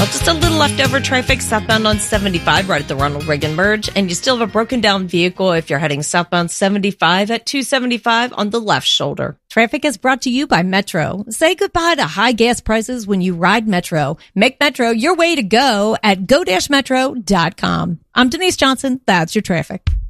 Well, just a little leftover traffic southbound on 75 right at the Ronald Reagan Merge, and you still have a broken down vehicle if you're heading southbound 75 at 275 on the left shoulder. Traffic is brought to you by Metro. Say goodbye to high gas prices when you ride Metro. Make Metro your way to go at go-metro.com. I'm Denise Johnson. That's your traffic.